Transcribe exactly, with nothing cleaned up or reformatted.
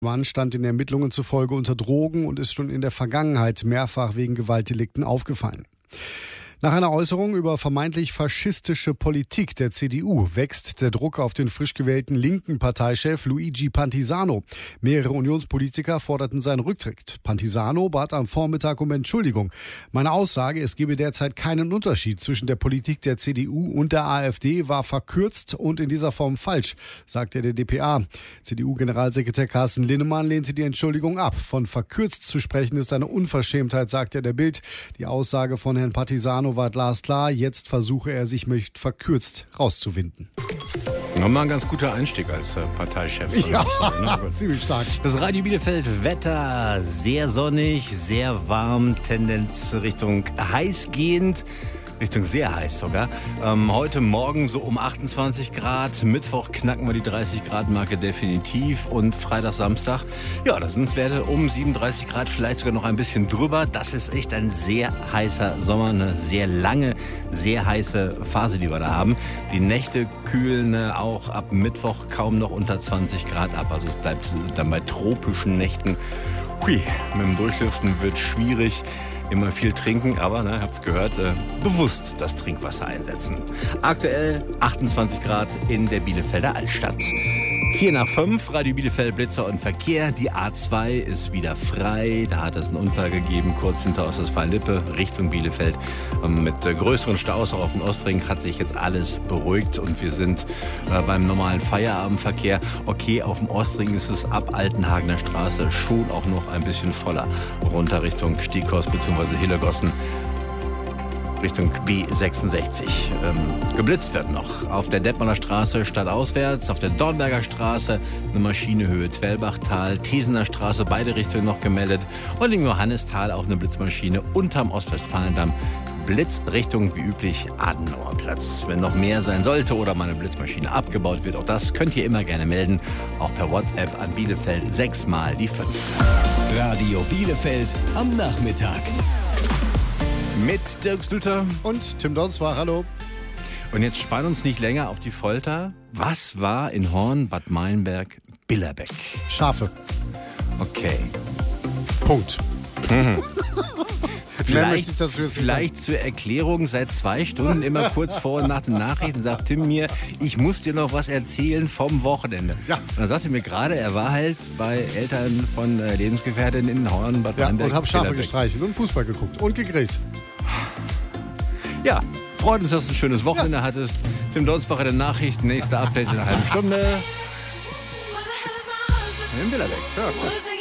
Der Mann stand in Ermittlungen zufolge unter Drogen und ist schon in der Vergangenheit mehrfach wegen Gewaltdelikten aufgefallen. Nach einer Äußerung über vermeintlich faschistische Politik der C D U wächst der Druck auf den frisch gewählten linken Parteichef Luigi Pantisano. Mehrere Unionspolitiker forderten seinen Rücktritt. Pantisano bat am Vormittag um Entschuldigung. Meine Aussage, es gebe derzeit keinen Unterschied zwischen der Politik der C D U und der AfD, war verkürzt und in dieser Form falsch, sagte der D P A. C D U-Generalsekretär Carsten Linnemann lehnte die Entschuldigung ab. Von verkürzt zu sprechen ist eine Unverschämtheit, sagte der Bild. Die Aussage von Herrn Pantisano war glasklar. Jetzt versuche er sich mit verkürzt rauszuwinden. Nochmal ein ganz guter Einstieg als äh, Parteichef. Ja, ziemlich stark. Das Radio Bielefeld Wetter sehr sonnig, sehr warm, Tendenz Richtung heiß gehend. Richtung sehr heiß sogar. Ähm, heute Morgen so um achtundzwanzig Grad. Mittwoch knacken wir die dreißig Grad Marke definitiv. Und Freitag, Samstag, ja, da sind es Werte um siebenunddreißig Grad, vielleicht sogar noch ein bisschen drüber. Das ist echt ein sehr heißer Sommer, eine sehr lange, sehr heiße Phase, die wir da haben. Die Nächte kühlen äh, auch ab Mittwoch kaum noch unter zwanzig Grad ab. Also es bleibt dann bei tropischen Nächten. Hui, mit dem Durchlüften wird schwierig. Immer viel trinken, aber, ne, habt's gehört, äh, bewusst das Trinkwasser einsetzen. Aktuell achtundzwanzig Grad in der Bielefelder Altstadt. vier nach fünf, Radio Bielefeld, Blitzer und Verkehr. Die A zwei ist wieder frei. Da hat es einen Unfall gegeben, kurz hinter Ostwestfalen-Lippe, Richtung Bielefeld. Mit äh, größeren Staus auch auf dem Ostring hat sich jetzt alles beruhigt und wir sind äh, beim normalen Feierabendverkehr. Okay, auf dem Ostring ist es ab Altenhagener Straße schon auch noch ein bisschen voller. Runter Richtung Stieghorst bzw. Hillegossen. Richtung B sechsundsechzig. Ähm, geblitzt wird noch. Auf der Detmolder Straße stadtauswärts, auf der Dornberger Straße eine Maschine Höhe Twellbachtal, Tesener Straße beide Richtungen noch gemeldet und im Johannistal auch eine Blitzmaschine unterm Ostwestfalendamm. Blitzrichtung wie üblich Adenauer Platz. Wenn noch mehr sein sollte oder mal eine Blitzmaschine abgebaut wird, auch das könnt ihr immer gerne melden. Auch per WhatsApp an Bielefeld sechs mal die fünf. Radio Bielefeld am Nachmittag. Mit Dirk Stüter und Tim Donsbach, hallo. Und jetzt spannen uns nicht länger auf die Folter. Was war in Horn, Bad Meinberg, Billerbeck? Schafe. Okay. Punkt. Mhm. Vielleicht, vielleicht zur Erklärung, seit zwei Stunden immer kurz vor und nach den Nachrichten sagt Tim mir, ich muss dir noch was erzählen vom Wochenende. Ja. Und dann sagte mir gerade, er war halt bei Eltern von äh, Lebensgefährtinnen in Horn, Bad ja, Meinberg. Und hab Schafe gestreichelt und Fußball geguckt und gegrillt. Ja, freut uns, dass du ein schönes Wochenende ja. hattest. Tim Donsbach in den Nachrichten, nächste Update in einer halben Stunde. In Billerbeck. Ja, gut.